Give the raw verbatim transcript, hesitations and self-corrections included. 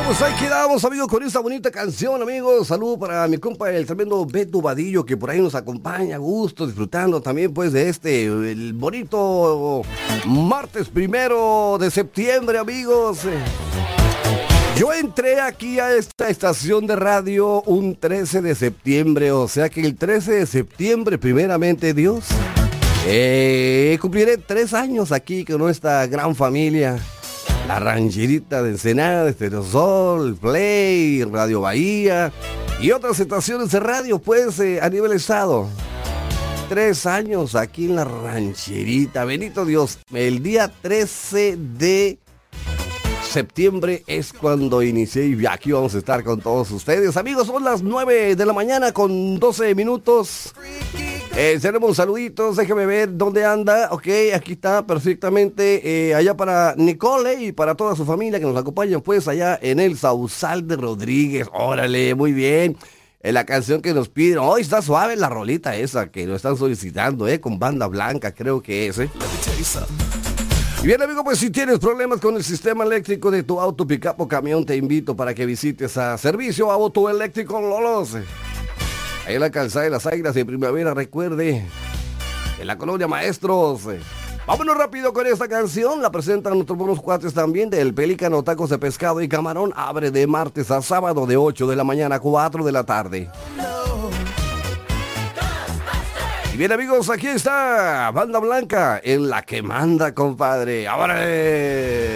Pues ahí quedamos, amigos, con esta bonita canción, amigos. Saludos para mi compa, el tremendo Beto Vadillo, que por ahí nos acompaña a gusto, disfrutando también, pues, de este, el bonito martes primero de septiembre, amigos. Yo entré aquí a esta estación de radio un trece de septiembre, o sea que el trece de septiembre, primeramente Dios, eh, cumpliré tres años aquí con nuestra gran familia. La rancherita de Ensenada, Estereosol, Play, Radio Bahía y otras estaciones de radio, pues, eh, a nivel estado. Tres años aquí en la rancherita, bendito Dios. El día trece de septiembre es cuando inicié y aquí vamos a estar con todos ustedes. Amigos, son las nueve de la mañana con doce minutos. Eh, tenemos saluditos, déjame ver dónde anda. Ok, aquí está perfectamente. Eh, allá para Nicole y para toda su familia que nos acompañan, pues, allá en el Sausal de Rodríguez. Órale, muy bien. Eh, la canción que nos piden. Hoy está suave la rolita esa que nos están solicitando, eh, con Banda Blanca, creo que es, eh. Y bien, amigo, pues si tienes problemas con el sistema eléctrico de tu auto, pick-up o camión, te invito para que visites a Servicio Autoeléctrico Lolos. Ahí en la calzada de las Águilas de Primavera, recuerde, en la colonia Maestros. Vámonos rápido con esta canción, la presentan nuestros buenos cuates también del Pelícano, tacos de pescado y camarón. Abre de martes a sábado de ocho de la mañana a cuatro de la tarde. Y bien, amigos, aquí está Banda Blanca en la que manda, compadre. ¡Ahora!